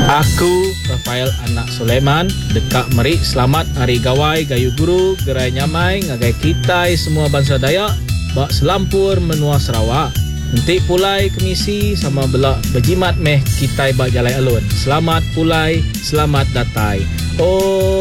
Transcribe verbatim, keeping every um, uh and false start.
Aku Rafael anak Sulaiman dekat Merik. Selamat Hari Gawai Gayu Guru Gerai Nyamai ngagai kitai semua bangsa Dayak bak selampur menua Sarawak. Nanti pulai kemisi sama belak berjimat meh kitai bak jalai alun. Selamat pulai, selamat datai. Oh